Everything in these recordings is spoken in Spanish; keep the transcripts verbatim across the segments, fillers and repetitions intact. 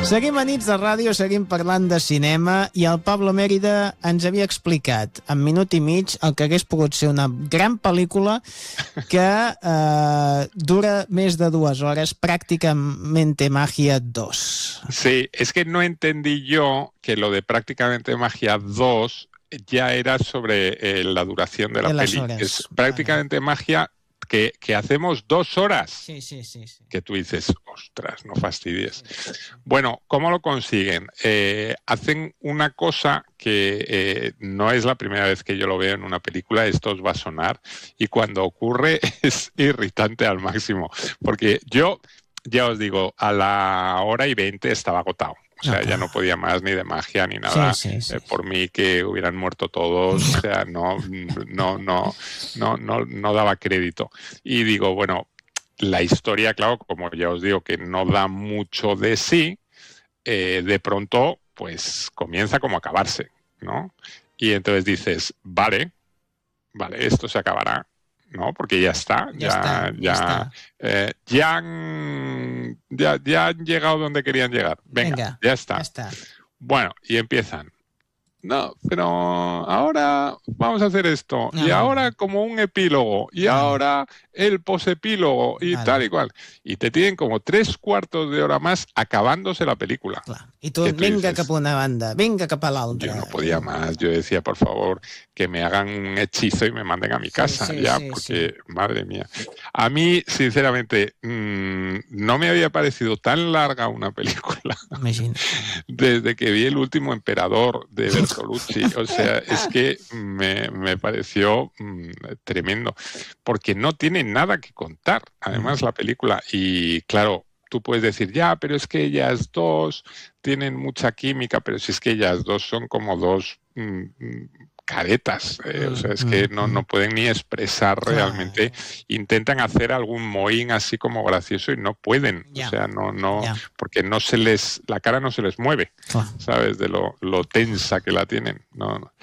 Seguim a Nits de Ràdio, seguim parlant de cinema i el Pablo Mérida ens havia explicat en minut i mig el que hagués pogut ser una gran pel·lícula que eh, dura més de dues hores, Prácticamente Magia dos. Sí, es que no entendí yo que lo de Prácticamente Magia dos ya era sobre eh, la duración de la de peli. Horas. Es Prácticamente vale. Magia que, que hacemos dos horas. Sí, sí, sí, sí. Que tú dices, ostras, no fastidies. Sí, sí, sí. Bueno, ¿cómo lo consiguen? Eh, hacen una cosa que eh, no es la primera vez que yo lo veo en una película, esto os va a sonar, y cuando ocurre es irritante al máximo, porque yo, ya os digo, a la hora y veinte estaba agotado. O sea, okay. ya no podía más ni de magia ni nada. Sí, sí, sí, eh, por mí que hubieran muerto todos, o sea, no, no, no, no, no, no daba crédito. Y digo, bueno, la historia, claro, como ya os digo, que no da mucho de sí, eh, de pronto, pues comienza como a acabarse, ¿no? Y entonces dices, vale, vale, esto se acabará, ¿no? Porque ya está, ya, ya, está, ya, ya, está. Eh, ya, han, ya, ya han llegado donde querían llegar. Venga, Venga ya está. Ya está. Bueno, y empiezan. No, pero ahora vamos a hacer esto. No, y ahora no. como un epílogo. Y no. ahora el posepílogo. Y vale. tal y cual. Y te tienen como tres cuartos de hora más acabándose la película. Clar. I tu, tu venga dices, cap a una banda, venga cap a l'altra. Yo no podía más. Yo decía, por favor, que me hagan un hechizo y me manden a mi casa. Sí, sí, ya, sí, porque, sí. madre mía. A mí, sinceramente, mmm, no me había parecido tan larga una película. Imagina. Desde que vi El último emperador de Bertolucci. O sea, es que me, me pareció mmm, tremendo. Porque no tiene nada que contar, además, mm. la película. Y, claro, tú puedes decir, ya, pero es que ellas dos tienen mucha química, pero si es que ellas dos son como dos mmm, caretas, eh, o sea, es que no, no pueden ni expresar realmente, intentan hacer algún mohín así como gracioso y no pueden, yeah. o sea, no, no, yeah. porque no se les, la cara no se les mueve, oh. ¿sabes? De lo, lo tensa que la tienen, no, no.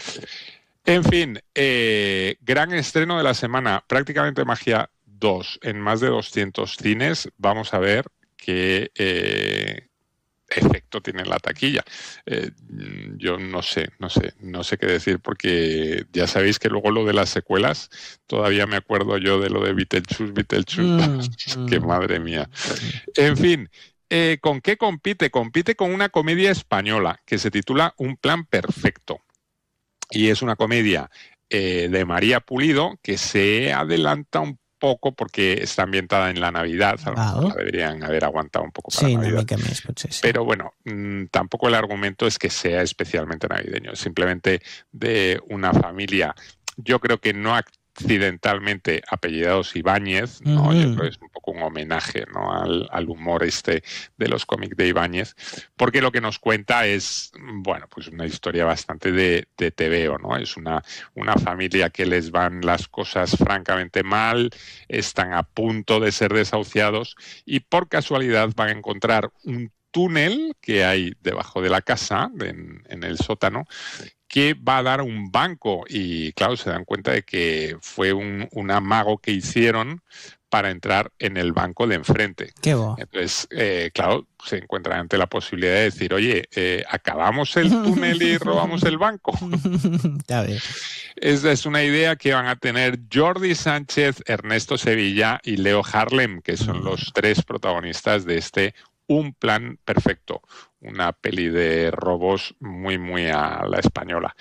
En fin, eh, gran estreno de la semana, Prácticamente Magia dos, en más de doscientos cines. Vamos a ver qué eh, efecto tiene en la taquilla. Eh, yo no sé, no sé, no sé qué decir, porque ya sabéis que luego lo de las secuelas, todavía me acuerdo yo de lo de Beetlejuice, Beetlejuice, mm, que mm. madre mía. En fin, eh, ¿con qué compite? Compite con una comedia española que se titula Un plan perfecto. Y es una comedia eh, de María Pulido que se adelanta un poco porque está ambientada en la Navidad. A lo mejor la deberían haber aguantado un poco para sí, la Navidad. Una mica més, potser, sí. Pero bueno, mmm, tampoco el argumento es que sea especialmente navideño. Es simplemente de una familia, yo creo que no accidentalmente apellidados Ibáñez, ¿no? Uh-huh. Yo creo que es un poco un homenaje, ¿no? al, al humor este de los cómics de Ibáñez, porque lo que nos cuenta es, bueno, pues una historia bastante de, de tebeo, ¿no? Es una, una familia que les van las cosas francamente mal, están a punto de ser desahuciados y por casualidad van a encontrar un túnel que hay debajo de la casa, en, en el sótano, que va a dar un banco y claro, se dan cuenta de que fue un, un amago que hicieron para entrar en el banco de enfrente. Qué bo. Entonces, eh, claro, se encuentran ante la posibilidad de decir, oye, eh, acabamos el túnel y robamos el banco. Está bien. Esa es una idea que van a tener Jordi Sánchez, Ernesto Sevilla y Leo Harlem, que son mm. los tres protagonistas de este Un plan perfecto, una peli de robos muy, muy a la española.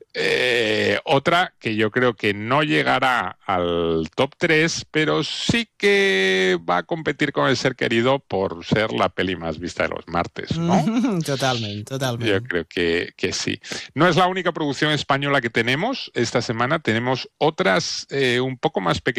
Eh, otra que yo creo que no llegará al top tres, pero sí que va a competir con El ser querido por ser la peli más vista de los martes, ¿no? Totalmente, totalmente. Yo creo que, que sí. No es la única producción española que tenemos esta semana, tenemos otras eh, un poco más pequeñas.